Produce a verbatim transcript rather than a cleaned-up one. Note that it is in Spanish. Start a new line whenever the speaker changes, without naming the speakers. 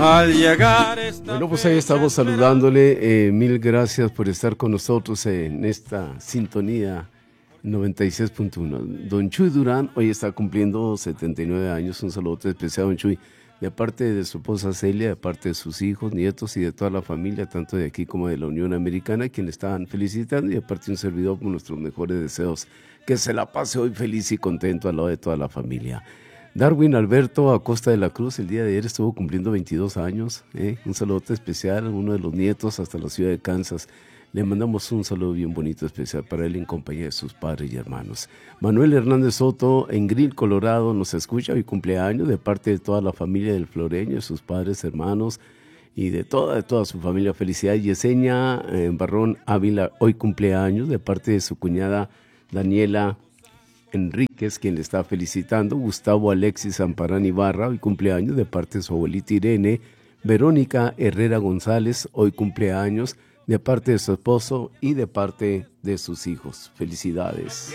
Al llegar esta
Bueno, pues ahí estamos saludándole. Eh, mil gracias por estar con nosotros en esta sintonía noventa y seis punto uno. Don Chuy Durán hoy está cumpliendo setenta y nueve años. Un saludo especial, don Chuy, de parte de su esposa Celia, de parte de sus hijos, nietos y de toda la familia, tanto de aquí como de la Unión Americana, quienes estaban felicitando, y de parte de un servidor con nuestros mejores deseos. Que se la pase hoy feliz y contento al lado de toda la familia. Darwin Alberto Acosta de la Cruz, el día de ayer estuvo cumpliendo veintidós años, ¿eh? Un saludo especial, uno de los nietos hasta la ciudad de Kansas. Le mandamos un saludo bien bonito, especial para él en compañía de sus padres y hermanos. Manuel Hernández Soto en Grill, Colorado, nos escucha, hoy cumpleaños de parte de toda la familia del Floreño, de sus padres, hermanos y de toda, de toda su familia. Felicidad. Yesenia eh, Barrón Ávila, hoy cumpleaños de parte de su cuñada Daniela Enríquez, quien le está felicitando. Gustavo Alexis Amparán Ibarra, hoy cumpleaños de parte de su abuelita Irene. Verónica Herrera González, hoy cumpleaños de parte de su esposo y de parte de sus hijos. Felicidades.